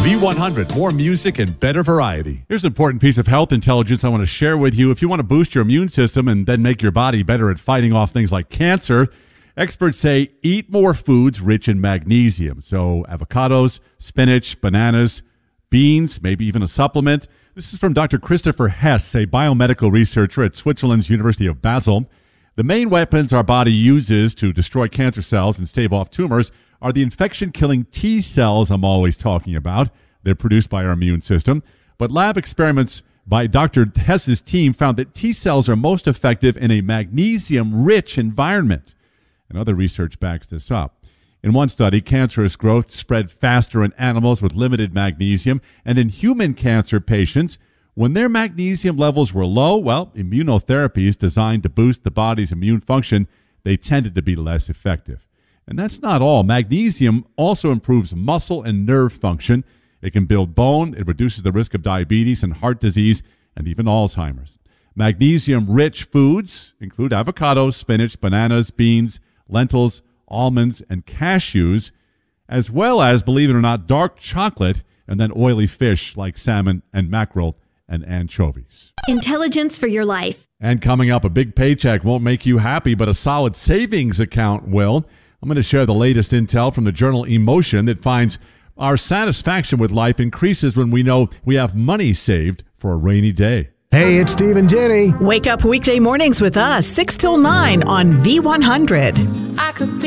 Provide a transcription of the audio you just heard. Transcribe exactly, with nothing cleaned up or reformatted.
V one hundred, more music and better variety. Here's an important piece of health intelligence I want to share with you. If you want to boost your immune system and then make your body better at fighting off things like cancer, experts say eat more foods rich in magnesium. So avocados, spinach, bananas, beans, maybe even a supplement. This is from Doctor Christopher Hess, a biomedical researcher at Switzerland's University of Basel. The main weapons our body uses to destroy cancer cells and stave off tumors are the infection-killing T cells I'm always talking about. They're produced by our immune system. But lab experiments by Doctor Hess's team found that T cells are most effective in a magnesium-rich environment. And other research backs this up. In one study, cancerous growth spread faster in animals with limited magnesium, and in human cancer patients, when their magnesium levels were low, well, immunotherapies designed to boost the body's immune function, they tended to be less effective. And that's not all. Magnesium also improves muscle and nerve function. It can build bone. It reduces the risk of diabetes and heart disease and even Alzheimer's. Magnesium-rich foods include avocados, spinach, bananas, beans, lentils, almonds, and cashews, as well as, believe it or not, dark chocolate and then oily fish like salmon and mackerel and anchovies. Intelligence for your life. And coming up, a big paycheck won't make you happy, but a solid savings account will. I'm going to share the latest intel from the journal Emotion that finds our satisfaction with life increases when we know we have money saved for a rainy day. Hey, it's Steve and Jenny. Wake up weekday mornings with us, six till nine on V one hundred. I could be